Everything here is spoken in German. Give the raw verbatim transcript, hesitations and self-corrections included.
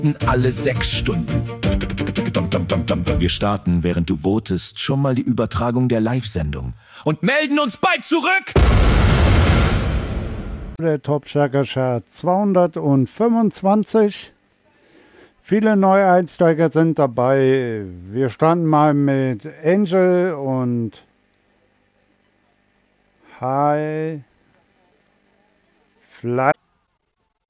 alle sechs Stunden. Wir starten, während du votest, schon mal die Übertragung der Live-Sendung und melden uns bald zurück! Der Top Schlager Chart zweihundertfünfundzwanzig. Viele Neueinsteiger sind dabei. Wir starten mal mit Angel und High Fly.